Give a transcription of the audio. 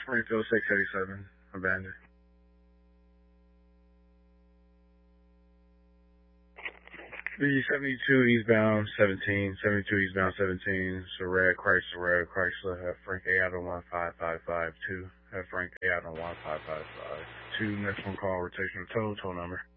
Springfield 687, abandoned. The 72 eastbound 17, 72 eastbound 17, so red Chrysler, have Frank A out on 15552, have Frank A out on 15552, next one call, rotational tow number.